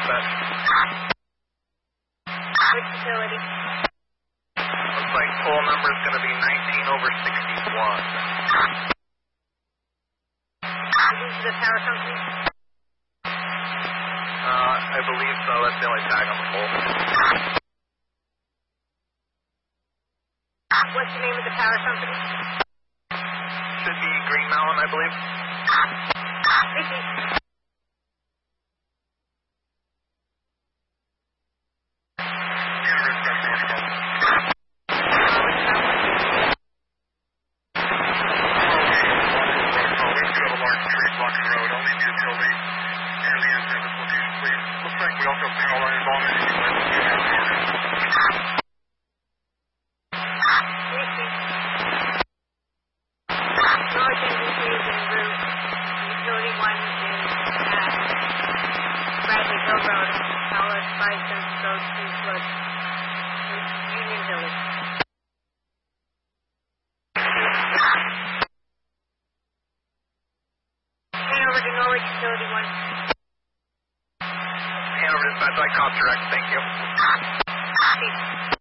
set. Which facility? Looks like poll number is going to be 19 over 61. Is this the power company? I believe so. That's the only tag on the pole. What's the name of the power company? Should be Green Mountain, I believe. Thank you. Hanover Dispatch, I cop direct, thank you.